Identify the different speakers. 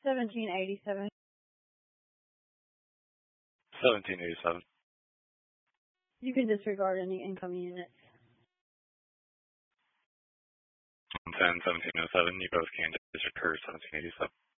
Speaker 1: 1787.
Speaker 2: 1787.
Speaker 1: You can disregard any incoming units.
Speaker 2: 10, 1707. You both can disregard 1787.